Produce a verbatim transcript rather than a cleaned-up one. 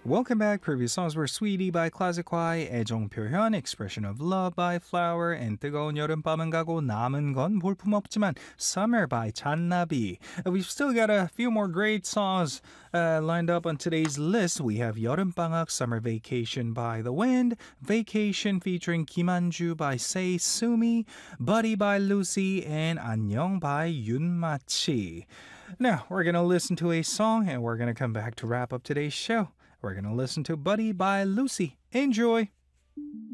Welcome back. Previous songs were Sweetie by Classic Y, 애정 표현, Expression of Love by Flower, and 뜨거운 여름밤은 가고 남은 건 볼품없지만 Summer by 잔나비. Uh, We've still got a few more great songs uh, lined up on today's list. We have 여름방학, Summer Vacation by The Wind, Vacation featuring 김한주 by Say Sumi, Buddy by Lucy, and 안녕 by 윤마치. Now, we're going to listen to a song and we're going to come back to wrap up today's show. We're going to listen to Buddy by Lucy. Enjoy!